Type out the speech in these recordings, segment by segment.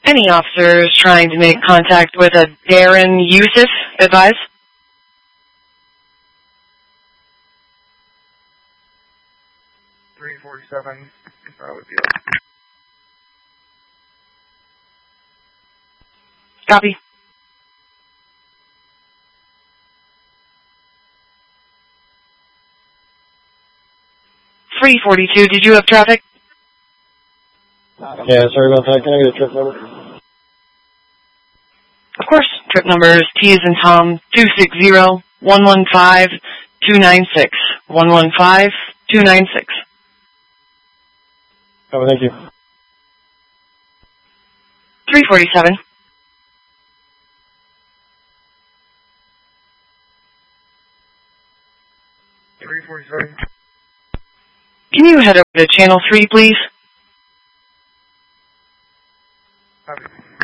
Any officers trying to make contact with a Darren Yusuf, advise. .347, that would be it. Copy. .342, did you have traffic? Yeah, sorry about that. Can I get a trip number? Of course. Trip number is T as in Tom, 260-115-296. 115-296. Oh, thank you. 347. Can you head over to channel 3, please? Copy.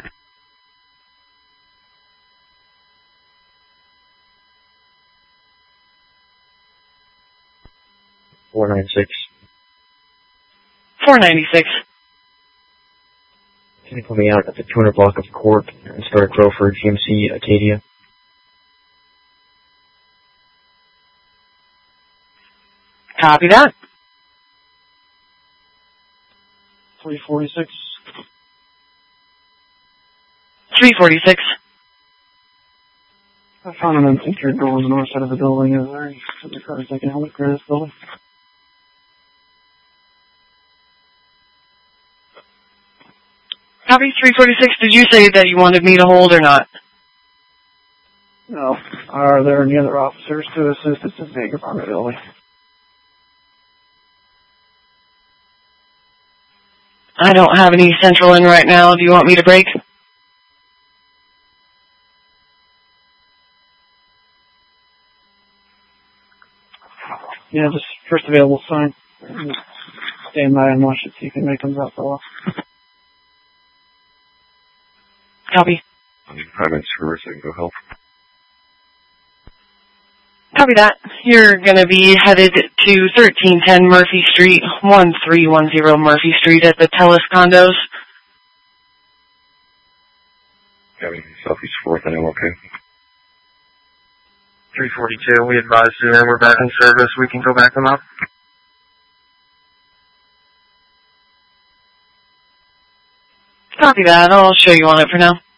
.496. 496. Can you put me out at the 200 block of Court and start a crow for GMC Acadia? Copy that. 346. 346. I found an unsecured door on the north side of the building. Is there any cars I can help clear this building? Copy 346. Did you say that you wanted me to hold or not? No. Are there any other officers to assist at this vacant apartment building? I don't have any central in right now. Do you want me to break? Yeah, just first available sign. Stand by and watch it, see if anybody comes out for a while. Copy. Private service, I can go help. Copy that. You're going to be headed to 1310 Murphy Street, 1310 Murphy Street at the Telus condos. Copy. Southeast 4th, and I'm okay. 342, we advised you that we're back in service. We can go back them up. Copy that. I'll show you on it for now.